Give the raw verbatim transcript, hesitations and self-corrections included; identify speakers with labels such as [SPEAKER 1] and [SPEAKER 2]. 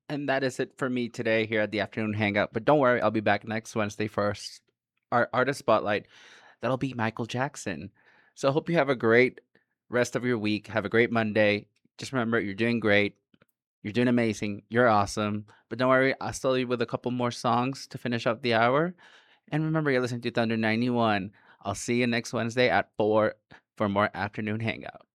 [SPEAKER 1] And that is it for me today here at the afternoon hangout. But don't worry, I'll be back next Wednesday for our, s- our artist spotlight. That'll be Michael Jackson. So I hope you have a great rest of your week. Have a great Monday. Just remember, you're doing great. You're doing amazing. You're awesome. But don't worry, I'll still leave with a couple more songs to finish up the hour. And remember, you're listening to Thunder ninety-one. I'll see you next Wednesday at four for more afternoon hangout.